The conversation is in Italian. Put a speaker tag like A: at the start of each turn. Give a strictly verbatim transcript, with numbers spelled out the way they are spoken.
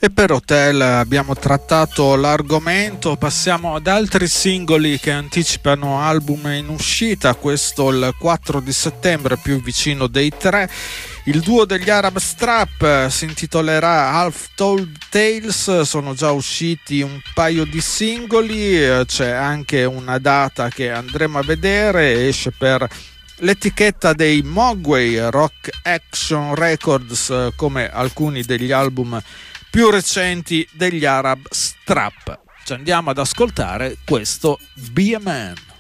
A: E per Hotel abbiamo trattato l'argomento, passiamo ad altri singoli che anticipano album in uscita. Questo il quattro di settembre, più vicino dei tre. Il duo degli Arab Strap si intitolerà Half Told Tales, sono già usciti un paio di singoli, c'è anche una data che andremo a vedere, esce per l'etichetta dei Mogwai Rock Action Records, come alcuni degli album più recenti degli Arab Strap. Ci andiamo ad ascoltare questo Be a Man.